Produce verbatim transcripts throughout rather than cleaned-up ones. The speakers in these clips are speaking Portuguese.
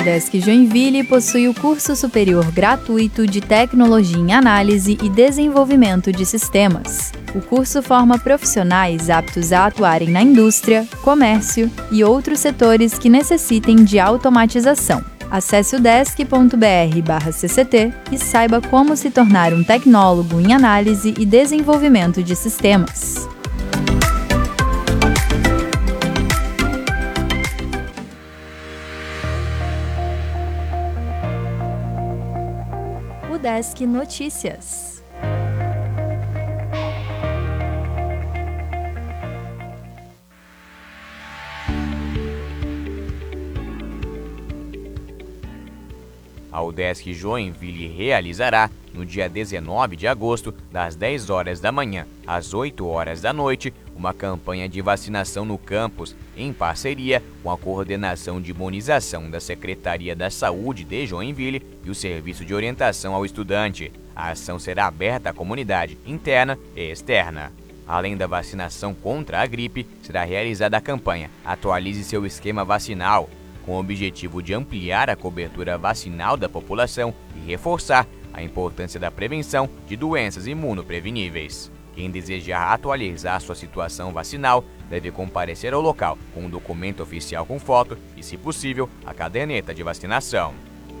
Udesc Joinville possui o curso superior gratuito de Tecnologia em Análise e Desenvolvimento de Sistemas. O curso forma profissionais aptos a atuarem na indústria, comércio e outros setores que necessitem de automatização. Acesse udesc ponto br barra C C T e saiba como se tornar um tecnólogo em análise e desenvolvimento de sistemas. Udesc Notícias. A Udesc Joinville realizará, no dia dezenove de agosto, das dez horas da manhã às oito horas da noite, uma campanha de vacinação no campus, em parceria com a Coordenação de Imunização da Secretaria da Saúde de Joinville e o Serviço de Orientação ao Estudante. A ação será aberta à comunidade interna e externa. Além da vacinação contra a gripe, será realizada a campanha Atualize seu esquema vacinal, com o objetivo de ampliar a cobertura vacinal da população e reforçar a importância da prevenção de doenças imunopreveníveis. Quem desejar atualizar sua situação vacinal deve comparecer ao local com um documento oficial com foto e, se possível, a caderneta de vacinação.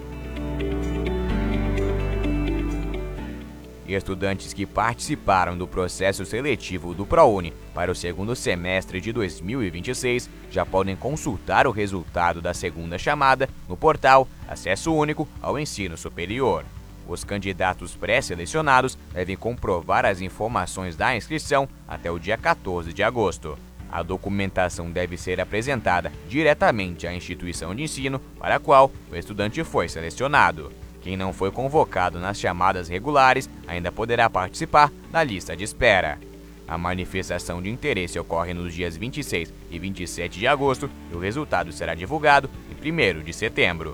Estudantes que participaram do processo seletivo do ProUni para o segundo semestre de dois mil e vinte e seis já podem consultar o resultado da segunda chamada no portal Acesso Único ao Ensino Superior. Os candidatos pré-selecionados devem comprovar as informações da inscrição até o dia quatorze de agosto. A documentação deve ser apresentada diretamente à instituição de ensino para a qual o estudante foi selecionado. Quem não foi convocado nas chamadas regulares ainda poderá participar da lista de espera. A manifestação de interesse ocorre nos dias vinte e seis e vinte e sete de agosto e o resultado será divulgado em primeiro de setembro.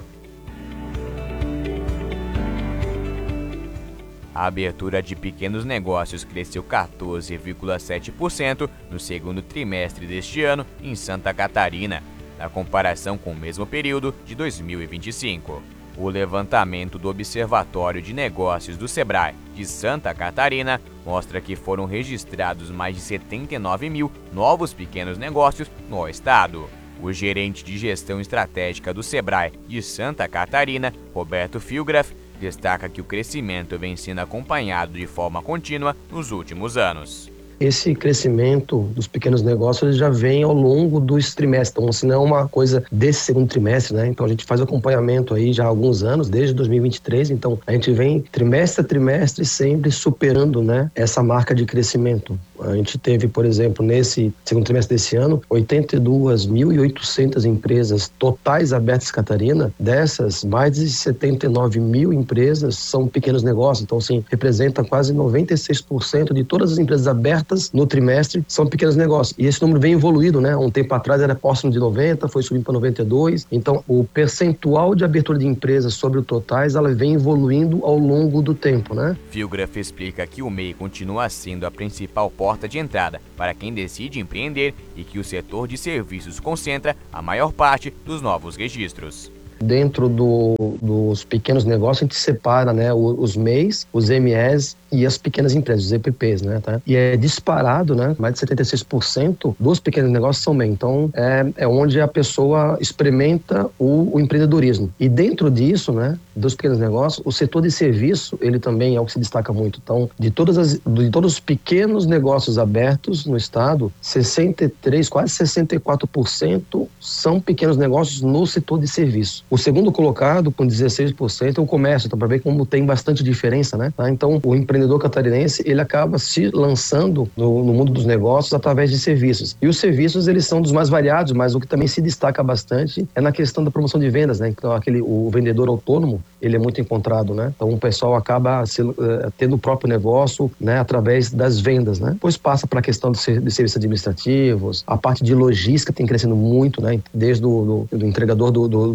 A abertura de pequenos negócios cresceu quatorze vírgula sete por cento no segundo trimestre deste ano em Santa Catarina, na comparação com o mesmo período de dois mil e vinte e cinco. O levantamento do Observatório de Negócios do Sebrae de Santa Catarina mostra que foram registrados mais de setenta e nove mil novos pequenos negócios no estado. O gerente de gestão estratégica do Sebrae de Santa Catarina, Roberto Filgraf, destaca que o crescimento vem sendo acompanhado de forma contínua nos últimos anos. Esse crescimento dos pequenos negócios já vem ao longo dos trimestres, então se não é uma coisa desse segundo trimestre, né? Então a gente faz acompanhamento aí já há alguns anos, desde dois mil e vinte e três, então a gente vem trimestre a trimestre sempre superando, né, essa marca de crescimento. A gente teve, por exemplo, nesse segundo trimestre desse ano, oitenta e duas mil e oitocentas empresas totais abertas em Catarina. Dessas, mais de setenta e nove mil empresas são pequenos negócios. Então, assim, representa quase noventa e seis por cento de todas as empresas abertas no trimestre são pequenos negócios. E esse número vem evoluído, né? Um tempo atrás era próximo de noventa, foi subindo para noventa e dois. Então, o percentual de abertura de empresas sobre o totais, ela vem evoluindo ao longo do tempo, né? Filgraf explica que o M E I continua sendo a principal porta porta de entrada para quem decide empreender e que o setor de serviços concentra a maior parte dos novos registros. Dentro do, dos pequenos negócios, a gente separa, né, os M E Is, os M Es e as pequenas empresas, os E P Ps, né, tá? E é disparado, né, mais de setenta e seis por cento dos pequenos negócios são M E I. Então, é, é onde a pessoa experimenta o, o empreendedorismo. E dentro disso, né, dos pequenos negócios, o setor de serviço, ele também é o que se destaca muito. Então, de, todas as, de todos os pequenos negócios abertos no estado, sessenta e três, quase sessenta e quatro por cento são pequenos negócios no setor de serviço. O segundo colocado, com dezesseis por cento, é o comércio, então para ver como tem bastante diferença, né? Então, o empreendedor catarinense, ele acaba se lançando no, no mundo dos negócios através de serviços. E os serviços, eles são dos mais variados, mas o que também se destaca bastante é na questão da promoção de vendas, né? Então, aquele, o vendedor autônomo, ele é muito encontrado, né? Então, o pessoal acaba se, uh, tendo o próprio negócio, né? Através das vendas, né? Depois passa para a questão de, ser, de serviços administrativos, a parte de logística tem crescendo muito, né? Desde o do, do entregador do, do, do e-commerce,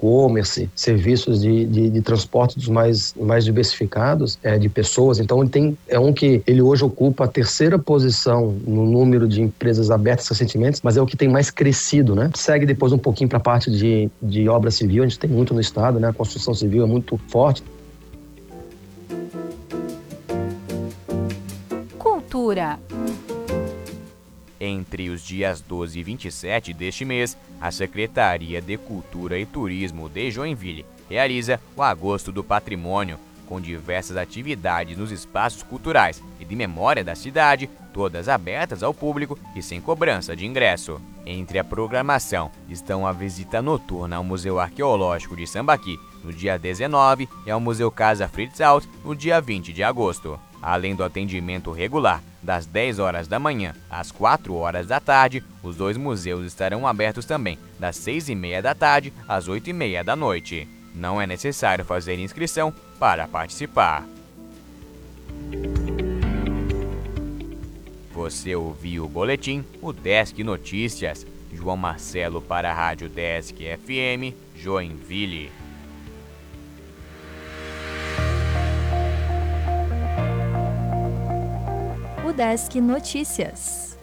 e-commerce, serviços de, de, de transporte dos mais, mais diversificados, é, de pessoas. Então ele tem, é um que ele hoje ocupa a terceira posição no número de empresas abertas recentemente, mas é o que tem mais crescido, né? Segue depois um pouquinho para a parte de, de obra civil, a gente tem muito no estado, né? A construção civil é muito forte. Cultura. Entre os dias doze e vinte e sete deste mês, a Secretaria de Cultura e Turismo de Joinville realiza o Agosto do Patrimônio, com diversas atividades nos espaços culturais e de memória da cidade, todas abertas ao público e sem cobrança de ingresso. Entre a programação estão a visita noturna ao Museu Arqueológico de Sambaqui, no dia dezenove, e ao Museu Casa Fritz Alt, no dia vinte de agosto. Além do atendimento regular, das dez horas da manhã às quatro horas da tarde, os dois museus estarão abertos também, das seis e meia da tarde às oito e meia da noite. Não é necessário fazer inscrição para participar. Você ouviu o boletim, o Desk Notícias. João Marcelo para a Rádio Desk F M, Joinville. O Desk Notícias.